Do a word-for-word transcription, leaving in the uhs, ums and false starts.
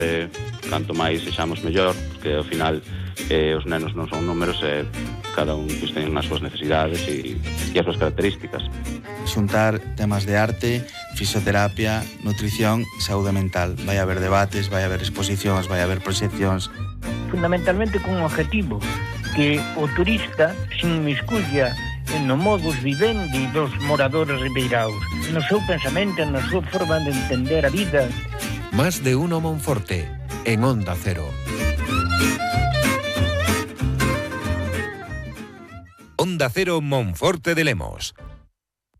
Eh, canto máis sexamos mellor, porque ao final eh, os nenos non son números e eh, cada un pues, ten as súas necesidades e, e as súas características. Xuntar temas de arte, fisioterapia, nutrición e saúde mental. Vai haber debates, vai haber exposicións, vai haber proxeccións. Fundamentalmente con un objetivo, que o turista se inmiscuya no modus vivendi dos moradores ribeiraos, no seu pensamento, na súa forma de entender a vida. Más de uno Monforte, en Onda Cero. Onda Cero Monforte de Lemos,